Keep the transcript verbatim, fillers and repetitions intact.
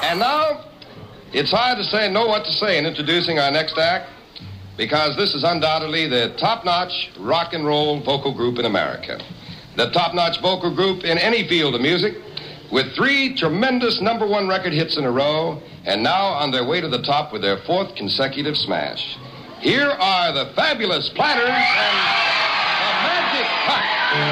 And now, it's hard to say know what to say in introducing our next act, because this is undoubtedly the top-notch rock and roll vocal group in America. The top-notch vocal group in any field of music, with three tremendous number one record hits in a row, and now on their way to the top with their fourth consecutive smash. Here are the Fabulous Platters and the Magic Touch.